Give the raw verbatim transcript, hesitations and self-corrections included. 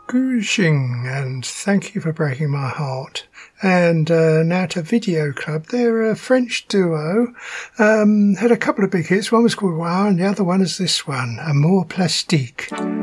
Gushing, and thank you for breaking my heart. And uh, now to Video Club. They're a French duo. Um, had a couple of big hits. One was called Wow, and the other one is this one, Amour Plastique.